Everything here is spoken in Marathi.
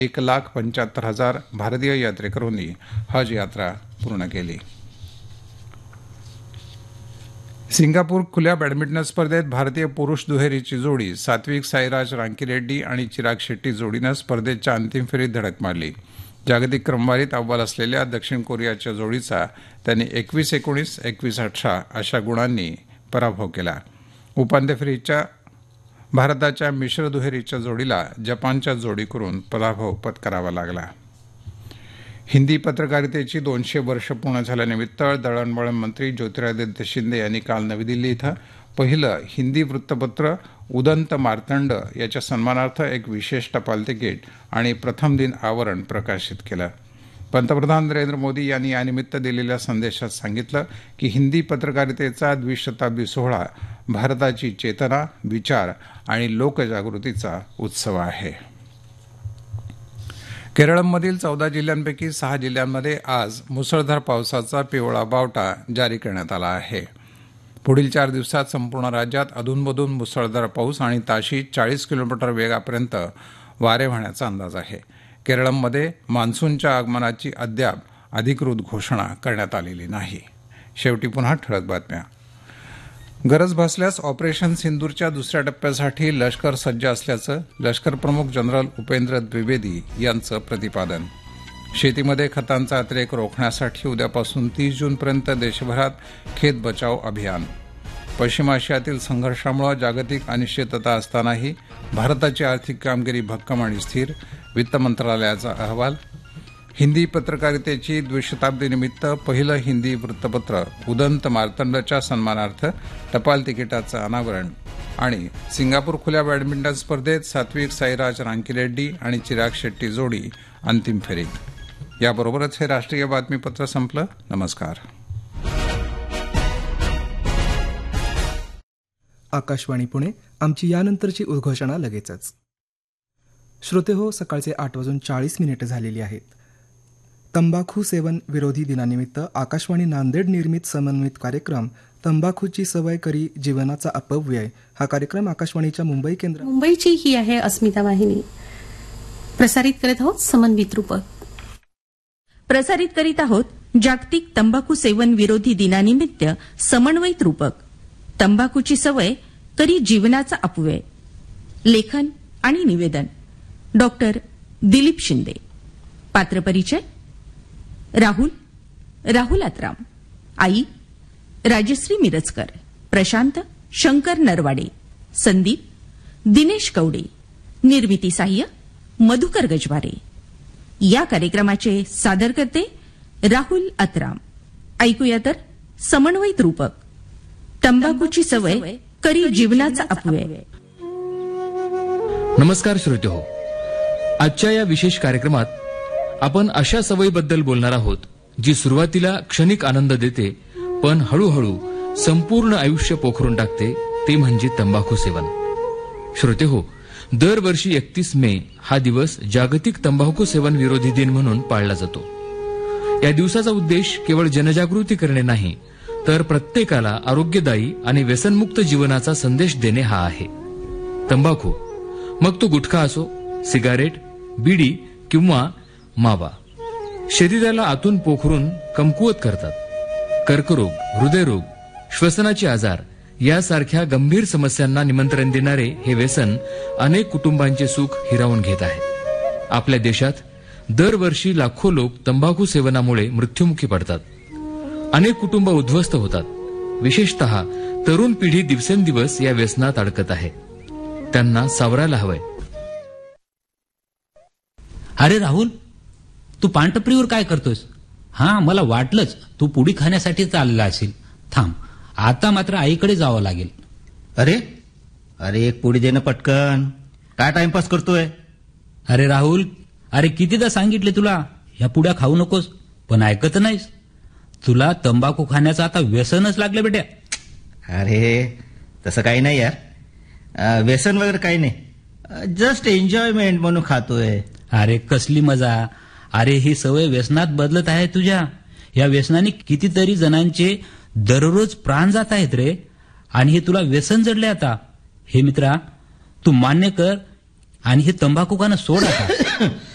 1,75,000 भारतीय यात्रेकरूंनी हज यात्रा पूर्ण केली. सिंगापूर खुल्या बॅडमिंटन स्पर्धेत भारतीय पुरुष दुहेरीची जोडी सात्विक साईराज रांकीरेड्डी आणि चिराग शेट्टी जोडीनं स्पर्धेच्या अंतिम फेरीत धडक मारली. जागतिक क्रमवारीत अव्वल असलेल्या दक्षिण कोरियाच्या जोडीचा त्यांनी 21-19, 21-18 अशा गुणांनी पराभव केला. उपांत्य फेरीच्या भारताच्या मिश्र दुहेरीच्या जोडीला जपानच्या जोडीकडून पराभव पत्करावा लागला. हिंदी पत्रकारितेची 200 वर्ष पूर्ण झाल्यानिमित्त दळणवळण मंत्री ज्योतिरादित्य शिंदे यांनी काल नवी दिल्ली इथं पहिलं हिंदी वृत्तपत्र उदंत मार्तंड याच्या सन्मानार्थ एक विशेष टपाल तिकीट आणि प्रथम दिन आवरण प्रकाशित केलं. पंतप्रधान नरेंद्र मोदी यांनी यानिमित्त दिलेल्या संदेशात सांगितलं की हिंदी पत्रकारितेचा द्विशताब्दी सोहळा भारताची चेतना, विचार आणि लोकजागृतीचा उत्सव आहे. केरळमधील 14 जिल्ह्यांपैकी 6 जिल्ह्यांमध्ये आज मुसळधार पावसाचा पिवळा बावटा जारी करण्यात आला आहे. पुढील 4 दिवसात संपूर्ण राज्यात अधूनमधून मुसळधार पाऊस आणि ताशी 40 किलोमीटर वेगापर्यंत वारे वाहण्याचा अंदाज आहे. केरळमध्ये मान्सूनच्या आगमनाची अद्याप अधिकृत घोषणा करण्यात आलेली नाही. शेवटी पुन्हा ठळक बातम्या. गरज भासल्यास ऑपरेशन सिंदूरच्या दुसऱ्या टप्प्यासाठी लष्कर सज्ज असल्याचं लष्कर प्रमुख जनरल उपेंद्र द्विवेदी यांचं प्रतिपादन. शेतीमध्ये खतांचा अतिरेक रोखण्यासाठी उद्यापासून 30 जूनपर्यंत देशभरात खेत बचाव अभियान. पश्चिम आशियातील संघर्षामुळे जागतिक अनिश्चितता असतानाही भारताची आर्थिक कामगिरी भक्कम आणि स्थिर, वित्त मंत्रालयाचा अहवाल. हिंदी पत्रकारितेची द्विशताब्दीनिमित्त पहिलं हिंदी वृत्तपत्र उदंत मार्तंडच्या सन्मानार्थ टपाल तिकिटाचं अनावरण. आणि सिंगापूर खुल्या बॅडमिंटन स्पर्धेत सात्विक साईराज रांकीरेड्डी आणि चिराग शेट्टी जोडी अंतिम फेरीत. याबरोबरच हे राष्ट्रीय बातमीपत्र संपलं. नमस्कार. आकाशवाणी पुणे. आमची यानंतरची उद्घोषणा लगेचच. श्रोतेहो, सकाळचे 8:40 झालेली आहेत. तंबाखू सेवन विरोधी दिनानिमित्त आकाशवाणी नांदेड निर्मित समन्वित कार्यक्रम तंबाखूची सवय करी जीवनाचा अपव्यय हा कार्यक्रम आकाशवाणीच्या मुंबई केंद्र मुंबईची ही आहे अस्मिता वाहिनी. प्रसारित करीत आहोत समन्वित रूपक. प्रसारित करीत आहोत जागतिक तंबाखू सेवन विरोधी दिनानिमित्त समन्वयित रूपक तंबाखूची सवय करी जीवनाचा अपव्यय. लेखन आणि निवेदन डॉक्टर दिलीप शिंदे. पात्रपरिचय राहुल आत्राम. आई राजश्री मिरजकर. प्रशांत शंकर नरवाडे. संदीप दिनेश कवडे. निर्मिती सहाय्य मधुकर गजवारे. या कार्यक्रमाचे सादरकर्ते राहुल आत्राम. ऐकूया तर समन्वयित रूपक तंबाखूची सवय करी जीवनाचा अपव्यय. नमस्कार श्रोतेहो, आजच्या या विशेष कार्यक्रमात आपण अशा सवयीबद्दल बोलणार आहोत जी सुरुवातीला क्षणिक आनंद देते पण हळूहळू संपूर्ण आयुष्य पोखरून टाकते, ते म्हणजे तंबाखू सेवन. श्रोतेहो, दरवर्षी 31 मे हा दिवस जागतिक तंबाखू सेवन विरोधी दिन म्हणून पाळला जातो. या दिवसाचा उद्देश केवळ जनजागृती करणे नाही, तर प्रत्येकाला आरोग्यदायी आणि व्यसनमुक्त जीवनाचा संदेश देणे हा आहे. तंबाखू, मग तो गुटखा असो, सिगारेट, बीडी किंवा मावा, शरीराला आतून पोखरून कमकुवत करतात. कर्करोग, हृदयरोग, श्वसनाचे आजार यासारख्या गंभीर समस्यांना निमंत्रण देणारे हे व्यसन अनेक कुटुंबांचे सुख हिरावून घेत आहे. आपल्या देशात दरवर्षी लाखो लोक तंबाखू सेवनामुळे मृत्युमुखी पडतात. अनेक कुटुंब उद्ध्वस्त होतात. विशेषतः तरुण पिढी दिवसेंदिवस या व्यसनात अडकत आहे. त्यांना सावरायला हवंय. अरे राहुल, तू पानटपरीवर काय करतोस? हा, मला वाटलंच तू पुडी खाण्यासाठी चालला असेल. थांब, आता मात्र आईकडे जावं लागेल. अरे एक पुडी दे ना पटकन. काय टाइमपास करतोय? अरे राहुल, अरे कितीदा सांगितले तुला ह्या पुड्या खाऊ नकोस, पण ऐकत नाहीस. तुला तंबाखू खाण्याचं आता व्यसनच लागलं बेट्या. अरे तसं काही नाही यार, व्यसन वगैरे काही नाही, जस्ट एन्जॉयमेंट म्हणून खातोय. अरे कसली मजा. अरे ही सवय व्यसनात बदलत आहे तुझ्या. या व्यसनाने कितीतरी जणांचे दररोज प्राण जात आहेत रे, आणि हे तुला व्यसन जडले आता. हे मित्रा, तू मान्य कर आणि हे तंबाखू खाणं सोड आता.